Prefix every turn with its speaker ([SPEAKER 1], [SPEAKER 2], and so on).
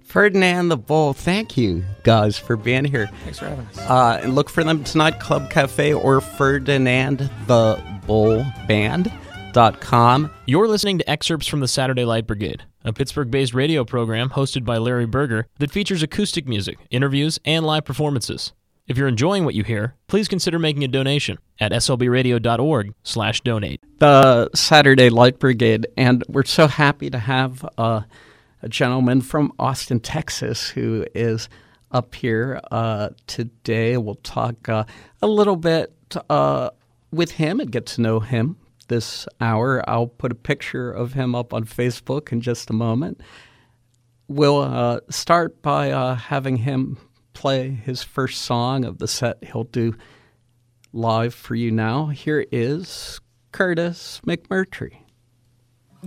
[SPEAKER 1] Ferdinand the Bull, thank you guys for being here.
[SPEAKER 2] Thanks for having us.
[SPEAKER 1] And look for them tonight, Club Cafe or FerdinandTheBullBand.com.
[SPEAKER 3] You're listening to excerpts from the Saturday Light Brigade, a Pittsburgh-based radio program hosted by Larry Berger that features acoustic music, interviews, and live performances. If you're enjoying what you hear, please consider making a donation at slbradio.org/donate.
[SPEAKER 1] The Saturday Light Brigade, and we're so happy to have a gentleman from Austin, Texas, who is up here today. We'll talk a little bit with him and get to know him this hour. I'll put a picture of him up on Facebook in just a moment. We'll start by having him play his first song of the set he'll do live for you now. Here is Curtis McMurtry.